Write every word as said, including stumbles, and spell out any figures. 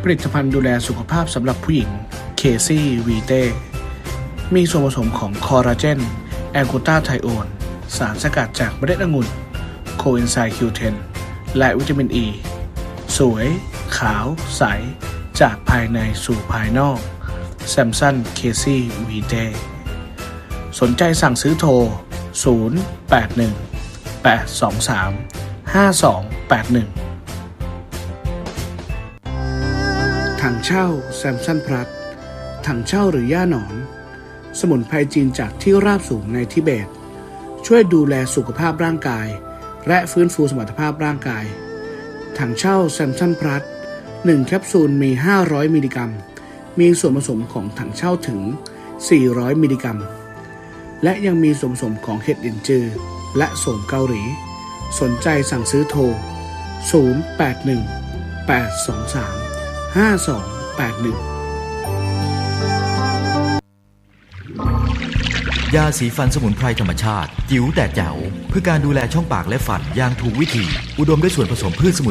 ผลิตภัณฑ์ดูแลสุขภาพสำหรับผู้หญิงเคซี่วีเต้มีส่วนผสมของคอลลาเจนแอลกูตาไทโอนสารสกัดจากเมล็ดองุ่นโคเอนไซม์ คิว เท็น และวิตามินอ e, ีสวยขาวใสจากภายในสู่ภายนอกแซมสันเคซี่วีเต้สนใจสั่งซื้อโทรศูนย์ แปด หนึ่ง แปด สอง สาม ห้า สอง แปด หนึ่งถังเช่าแซมสันพลัสถังเช่าหรือย่าหนอนสมุนไพรจีนจากที่ราบสูงในทิเบตช่วยดูแลสุขภาพร่างกายและฟื้นฟูสมรรถภาพร่างกายถังเช่าแซมสันพลัสหนึ่งแคปซูลมีห้าร้อยมิลลิกรัมมีส่วนผสมของถังเช่าถึงสี่ร้อยมิลลิกรัมและยังมีส่วนผสมของเห็ดหลินจือและโสมเกาหลีสนใจสั่งซื้อโทรศูนย์ แปด หนึ่ง แปด สอง สาม ห้า สอง แปด หนึ่งยาสีฟันสมุนไพรธรรมชาติจิ๋วแต่แจ๋วเพื่อการดูแลช่องปากและฟันอย่างถูกวิธีอุดมด้วยส่วนผสมพืชสมุน